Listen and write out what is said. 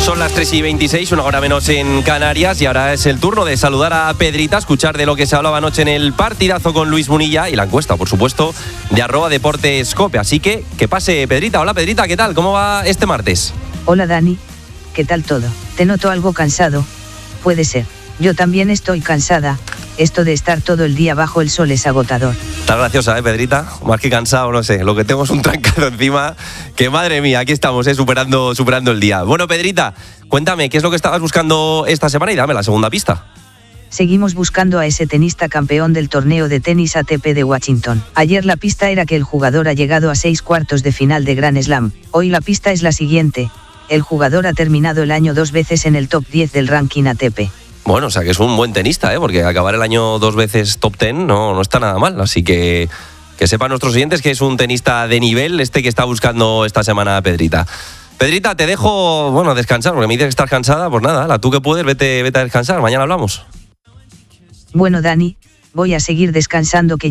Son las 3:26, una hora menos en Canarias, y ahora es el turno de saludar a Pedrita, escuchar de lo que se hablaba anoche en el partidazo con Luis Munilla y la encuesta, por supuesto, de @deportescope. Así que pase Pedrita. Hola Pedrita, ¿qué tal? ¿Cómo va este martes? Hola Dani, ¿qué tal todo? Te noto algo cansado. Puede ser. Yo también estoy cansada. Esto de estar todo el día bajo el sol es agotador. Estás graciosa, Pedrita. Más que cansado, no sé. Lo que tengo es un trancado encima. Que madre mía, aquí estamos, superando el día. Bueno, Pedrita, cuéntame, ¿qué es lo que estabas buscando esta semana? Y dame la segunda pista. Seguimos buscando a ese tenista campeón del torneo de tenis ATP de Washington. Ayer la pista era que el jugador ha llegado a 6 cuartos de final de Grand Slam. Hoy la pista es la siguiente. El jugador ha terminado el año 2 veces en el top 10 del ranking ATP. Bueno, o sea que es un buen tenista, porque acabar el año 2 veces top 10 no está nada mal. Así que sepan nuestros oyentes que es un tenista de nivel que está buscando esta semana a Pedrita. Pedrita, te dejo, descansar, porque me dices que estás cansada. Pues nada, tú que puedes, vete a descansar. Mañana hablamos. Bueno, Dani, voy a seguir descansando que